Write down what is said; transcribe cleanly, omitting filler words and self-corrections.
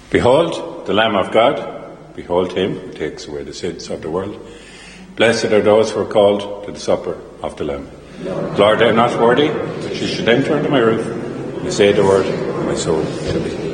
Behold, the Lamb of God. Behold him who takes away the sins of the world. Blessed are those who are called to the supper of the Lamb. Lord, I am not worthy that you should enter under my roof. You say the word, and my soul shall be.